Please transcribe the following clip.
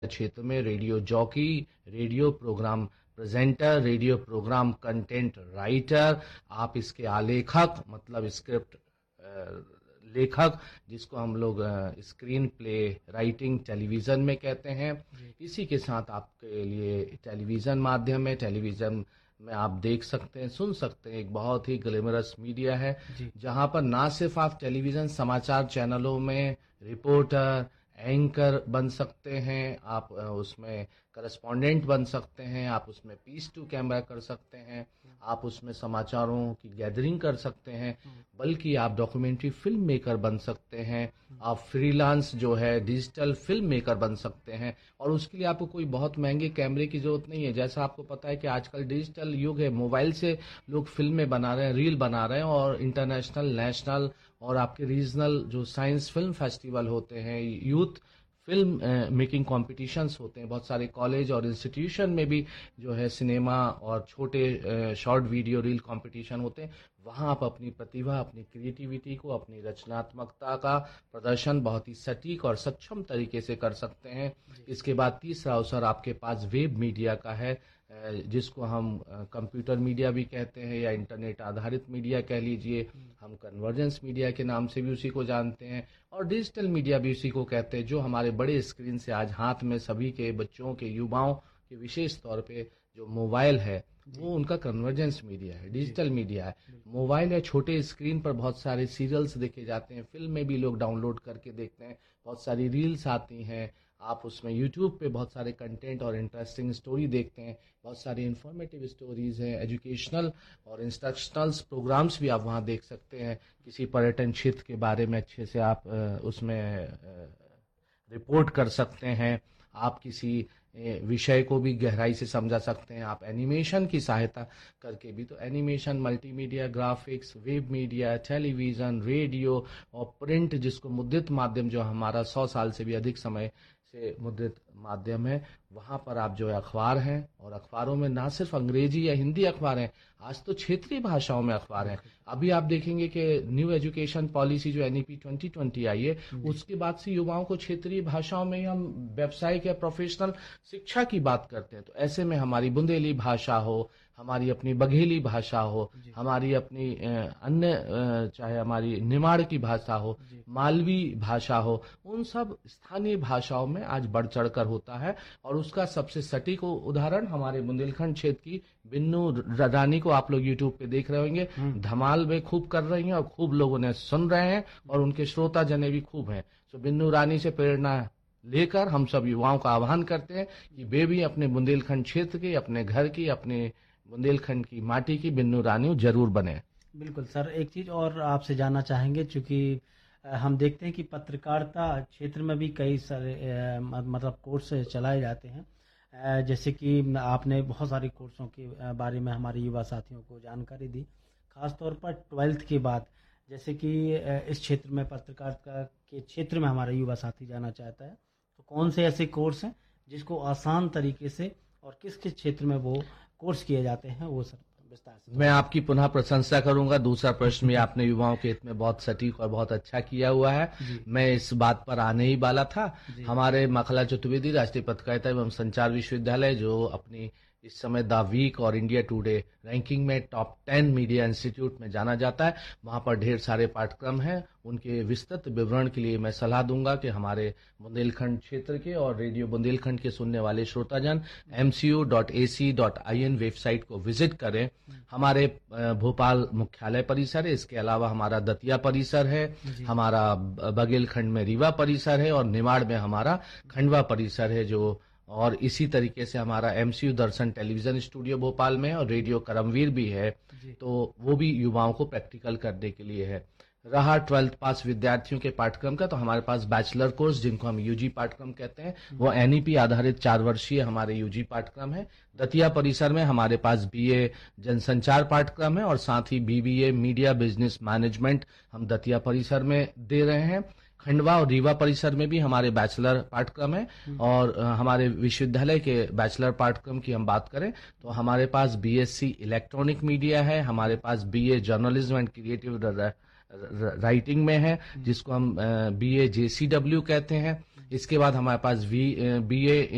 क्षेत्र में radio jockey, radio programme presenter, radio programme content writer, आप इसके आलेखक मतलब स्क्रिप्ट लेखक, जिसको हम लोग स्क्रीन प्ले राइटिंग टेलीविज़न में कहते हैं। इसी के साथ आपके लिए टेलीविज़न माध्यम है, टेलीविज़न में आप देख सकते हैं, सुन सकते हैं, एक बहुत ही ग्लैमरस मीडिया है जहां पर ना सिर्फ आप टेलीविज़न समाचार चैनलों में रिपोर्टर एंकर बन सकते हैं, आप उसमें करस्पॉन्डेंट बन सकते हैं, आप उसमें पीस टू कैमरा कर सकते हैं, आप उसमें समाचारों की गैदरिंग कर सकते हैं, बल्कि आप डॉक्यूमेंट्री फिल्म मेकर बन सकते हैं, आप फ्रीलांस जो है डिजिटल फिल्म मेकर बन सकते हैं। और उसके लिए आपको कोई बहुत महंगे कैमरे की जरूरत नहीं है। जैसा आपको पता है कि आजकल डिजिटल युग है, मोबाइल से लोग फिल्में बना रहे हैं, रील बना रहे हैं, और इंटरनेशनल, नेशनल और आपके रीजनल जो साइंस फिल्म फेस्टिवल होते हैं, यूथ फिल्म मेकिंग कॉम्पिटिशन्स होते हैं, बहुत सारे कॉलेज और इंस्टीट्यूशन में भी जो है सिनेमा और छोटे शॉर्ट वीडियो रील कंपटीशन होते हैं। वहाँ आप अपनी प्रतिभा, अपनी क्रिएटिविटी को, अपनी रचनात्मकता का प्रदर्शन बहुत ही सटीक और सक्षम तरीके से कर सकते हैं। इसके बाद तीसरा अवसर आपके पास वेब मीडिया का है, जिसको हम कंप्यूटर मीडिया भी कहते हैं या इंटरनेट आधारित मीडिया कह लीजिए, हम कन्वर्जेंस मीडिया के नाम से भी उसी को जानते हैं, और डिजिटल मीडिया भी उसी को कहते हैं, जो हमारे बड़े स्क्रीन से आज हाथ में सभी के बच्चों के, युवाओं के विशेष तौर पे जो मोबाइल है वो उनका कन्वर्जेंस मीडिया है, डिजिटल मीडिया है। मोबाइल या छोटे स्क्रीन पर बहुत सारे सीरियल्स देखे जाते हैं, फिल्म में भी लोग डाउनलोड करके देखते हैं, बहुत सारी रील्स आती हैं, आप उसमें यूट्यूब पे बहुत सारे कंटेंट और इंटरेस्टिंग स्टोरी देखते हैं, बहुत सारी इंफॉर्मेटिव स्टोरीज हैं, एजुकेशनल और इंस्ट्रक्शनल प्रोग्राम्स भी आप वहाँ देख सकते हैं। किसी पर्यटन क्षेत्र के बारे में अच्छे से आप उसमें रिपोर्ट कर सकते हैं, आप किसी विषय को भी गहराई से समझा सकते हैं, आप एनिमेशन की सहायता करके भी। तो animation, multimedia, graphics, web media, television, radio और प्रिंट, जिसको मुद्रित माध्यम जो हमारा 100 साल से भी अधिक समय से मुद्रित माध्यम है, वहाँ पर आप जो है अखबार हैं, और अखबारों में ना सिर्फ अंग्रेजी या हिंदी अखबार हैं, आज तो क्षेत्रीय भाषाओं में अखबार हैं। अभी आप देखेंगे कि न्यू एजुकेशन पॉलिसी जो NEP 2020 आई है, उसके बाद से युवाओं को क्षेत्रीय भाषाओं में ही हम व्यावसायिक या प्रोफेशनल शिक्षा की बात करते हैं। तो ऐसे में हमारी बुंदेली भाषा हो, हमारी अपनी बघेली भाषा हो, हमारी अपनी अन्य चाहे हमारी निमाड़ की भाषा हो, मालवी भाषा हो, उन सब स्थानीय भाषाओं में आज बढ़ चढ़कर होता है। और उसका सबसे सटीक उदाहरण हमारे बुंदेलखंड क्षेत्र की बिन्नू रानी को आप लोग यूट्यूब पे देख रहे होंगे, धमाल में खूब कर रही हैं और खूब लोगों ने सुन रहे हैं, और उनके श्रोता जने भी खूब हैं। तो बिन्नू रानी से प्रेरणा लेकर हम सब युवाओं का आह्वान करते हैं कि वे भी अपने बुंदेलखंड क्षेत्र के, अपने घर की, अपने बुंदेलखंड की माटी की बिन्नू रानी जरूर बने। बिल्कुल सर, एक चीज़ और आपसे जानना चाहेंगे, चूंकि हम देखते हैं कि पत्रकारिता क्षेत्र में भी कई सारे मतलब कोर्स चलाए जाते हैं, जैसे कि आपने बहुत सारे कोर्सों के बारे में हमारे युवा साथियों को जानकारी दी, खासतौर पर 12th के बाद, जैसे कि इस क्षेत्र में पत्रकारिता के क्षेत्र में हमारा युवा साथी जाना चाहता है, तो कौन से ऐसे कोर्स हैं जिसको आसान तरीके से और किस किस क्षेत्र में वो कोर्स किए जाते हैं, वो सर विस्तार से। मैं आपकी पुनः प्रशंसा करूंगा। दूसरा प्रश्न भी आपने युवाओं के हित में बहुत सटीक और बहुत अच्छा किया हुआ है। मैं इस बात पर आने ही वाला था। हमारे मखला चतुर्वेदी राष्ट्रीय पत्रकारिता एवं संचार विश्वविद्यालय, जो अपनी इस समय द वीक और इंडिया टुडे रैंकिंग में टॉप 10 मीडिया इंस्टीट्यूट में जाना जाता है, वहां पर ढेर सारे पाठ्यक्रम हैं। उनके विस्तृत विवरण के लिए मैं सलाह दूंगा कि हमारे बुंदेलखंड क्षेत्र के और रेडियो बुंदेलखंड के सुनने वाले श्रोताजन mcu.ac.in वेबसाइट को विजिट करें। हमारे भोपाल मुख्यालय परिसर है, इसके अलावा हमारा दतिया परिसर है, हमारा बघेलखंड में रीवा परिसर है, और निमाड़ में हमारा खंडवा परिसर है, जो और इसी तरीके से हमारा MCU दर्शन टेलीविजन स्टूडियो भोपाल में है, और रेडियो करमवीर भी है। तो वो भी युवाओं को प्रैक्टिकल करने के लिए है। रहा 12th पास विद्यार्थियों के पाठ्यक्रम का, तो हमारे पास बैचलर कोर्स, जिनको हम UG पाठ्यक्रम कहते हैं, वो NEP आधारित 4 वर्षीय हमारे UG पाठ्यक्रम है। दतिया परिसर में हमारे पास BA जनसंचार पाठ्यक्रम है, और साथ ही BBA मीडिया बिजनेस मैनेजमेंट हम दतिया परिसर में दे रहे हैं। खंडवा और रीवा परिसर में भी हमारे बैचलर पाठ्यक्रम है, और हमारे विश्वविद्यालय के बैचलर पाठ्यक्रम की हम बात करें तो हमारे पास BSc इलेक्ट्रॉनिक मीडिया है, हमारे पास BA journalism and creative writing में है, जिसको हम BA JCW कहते हैं। इसके बाद हमारे पास BA